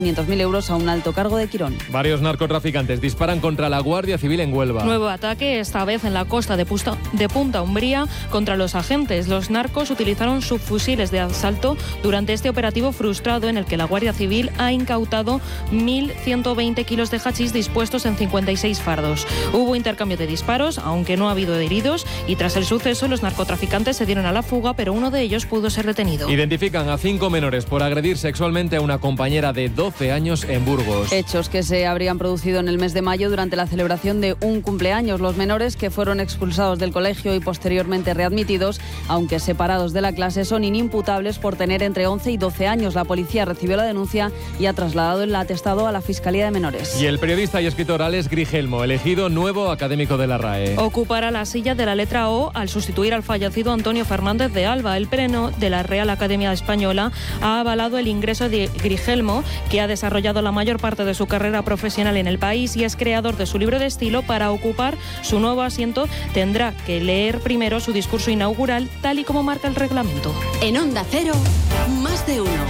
500.000 euros a un alto cargo de Quirón. Varios narcotraficantes disparan contra la Guardia Civil en Huelva. Nuevo ataque, esta vez en la costa de Punta Umbría, contra los agentes. Los narcos utilizaron subfusiles de asalto durante este operativo frustrado en el que la Guardia Civil ha incautado 1.120 kilos de hachís dispuestos en 56 fardos. Hubo intercambio de disparos, aunque no ha habido heridos, y tras el suceso los narcotraficantes se dieron a la fuga, pero uno de ellos pudo ser detenido. Identifican a 5 menores por agredir sexualmente a una compañera de 12 años en Burgos. Hechos que se habrían producido en el mes de mayo durante la celebración de un cumpleaños. Los menores, que fueron expulsados del colegio y posteriormente readmitidos, aunque separados de la clase, son inimputables por tener entre 11 y 12 años. La policía recibió la denuncia y ha trasladado el atestado a la Fiscalía de Menores. Y el periodista y escritor Alex Grigelmo, elegido nuevo académico de la RAE. Ocupará la silla de la letra O al sustituir al fallecido Antonio Fernández de Alba. El Pleno de la Real Academia Española ha avalado el ingreso de Grigelmo, que ha desarrollado la mayor parte de su carrera profesional en el país y es creador de su libro de estilo. Para ocupar su nuevo asiento tendrá que leer primero su discurso inaugural, tal y como marca el reglamento. En Onda Cero, más de uno.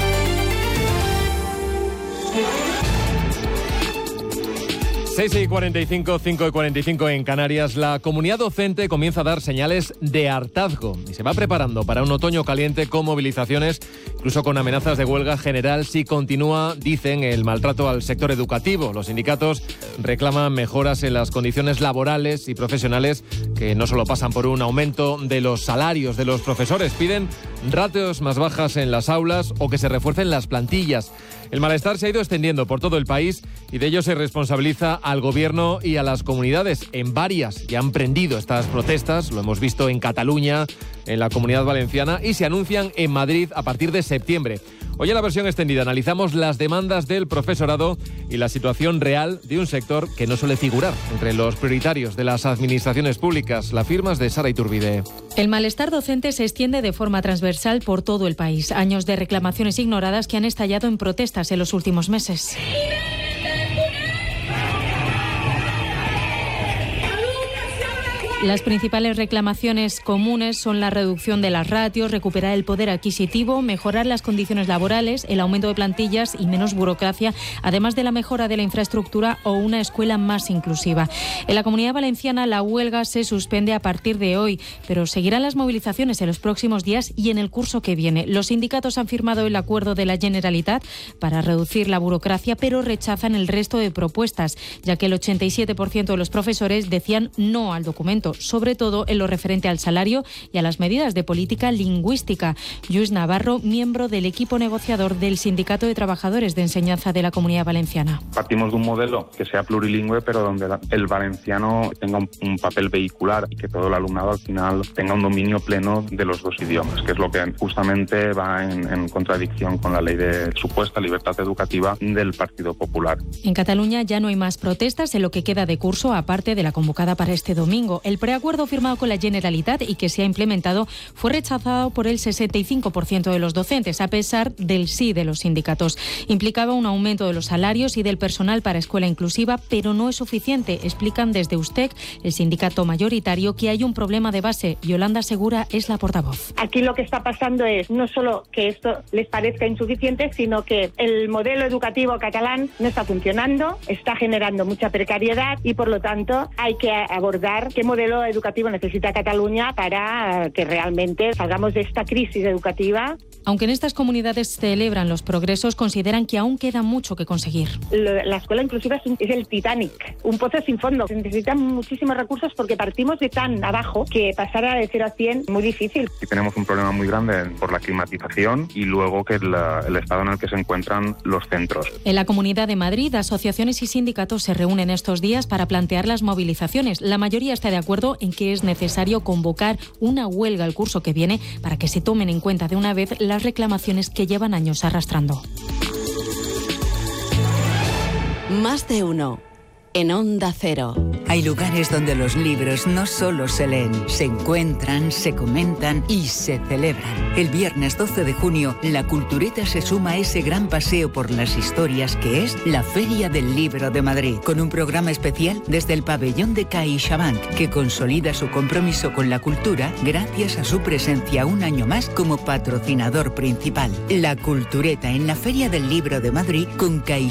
6:45, 5:45 en Canarias. La comunidad docente comienza a dar señales de hartazgo y se va preparando para un otoño caliente con movilizaciones, incluso con amenazas de huelga general si continúa, dicen, el maltrato al sector educativo. Los sindicatos reclaman mejoras en las condiciones laborales y profesionales que no solo pasan por un aumento de los salarios de los profesores. Piden ratios más bajas en las aulas o que se refuercen las plantillas. El malestar se ha ido extendiendo por todo el país y de ello se responsabiliza al gobierno y a las comunidades. En varias ya han prendido estas protestas, lo hemos visto en Cataluña, en la Comunidad Valenciana, y se anuncian en Madrid a partir de septiembre. Hoy en la versión extendida analizamos las demandas del profesorado y la situación real de un sector que no suele figurar entre los prioritarios de las administraciones públicas. La firma es de Sara Iturbide. El malestar docente se extiende de forma transversal por todo el país. Años de reclamaciones ignoradas que han estallado en protestas en los últimos meses. Las principales reclamaciones comunes son la reducción de las ratios, recuperar el poder adquisitivo, mejorar las condiciones laborales, el aumento de plantillas y menos burocracia, además de la mejora de la infraestructura o una escuela más inclusiva. En la Comunidad Valenciana la huelga se suspende a partir de hoy, pero seguirán las movilizaciones en los próximos días y en el curso que viene. Los sindicatos han firmado el acuerdo de la Generalitat para reducir la burocracia, pero rechazan el resto de propuestas, ya que el 87% de los profesores decían no al documento, sobre todo en lo referente al salario y a las medidas de política lingüística. Lluís Navarro, miembro del equipo negociador del Sindicato de Trabajadores de Enseñanza de la Comunidad Valenciana. Partimos de un modelo que sea plurilingüe, pero donde el valenciano tenga un papel vehicular y que todo el alumnado al final tenga un dominio pleno de los dos idiomas, que es lo que justamente va en contradicción con la ley de supuesta libertad educativa del Partido Popular. En Cataluña ya no hay más protestas en lo que queda de curso, aparte de la convocada para este domingo. El preacuerdo firmado con la Generalitat y que se ha implementado fue rechazado por el 65% de los docentes, a pesar del sí de los sindicatos. Implicaba un aumento de los salarios y del personal para escuela inclusiva, pero no es suficiente. Explican desde USTEC, el sindicato mayoritario, que hay un problema de base. Yolanda Segura es la portavoz. Aquí lo que está pasando es no solo que esto les parezca insuficiente, sino que el modelo educativo catalán no está funcionando, está generando mucha precariedad y, por lo tanto, hay que abordar qué modelo educativo necesita Cataluña para que realmente salgamos de esta crisis educativa. Aunque en estas comunidades celebran los progresos, consideran que aún queda mucho que conseguir. La escuela inclusiva es el Titanic, un pozo sin fondo. Se necesitan muchísimos recursos porque partimos de tan abajo que pasar de 0 a 100 es muy difícil. Y tenemos un problema muy grande por la climatización y luego que el estado en el que se encuentran los centros. En la Comunidad de Madrid, asociaciones y sindicatos se reúnen estos días para plantear las movilizaciones. La mayoría está de acuerdo en que es necesario convocar una huelga el curso que viene para que se tomen en cuenta de una vez las reclamaciones que llevan años arrastrando. Más de uno en Onda Cero. Hay lugares donde los libros no solo se leen, se encuentran, se comentan y se celebran. El viernes 12 de junio, la Cultureta se suma a ese gran paseo por las historias que es la Feria del Libro de Madrid, con un programa especial desde el pabellón de CaixaBank, que consolida su compromiso con la cultura gracias a su presencia un año más como patrocinador principal. La Cultureta en la Feria del Libro de Madrid con CaixaBank.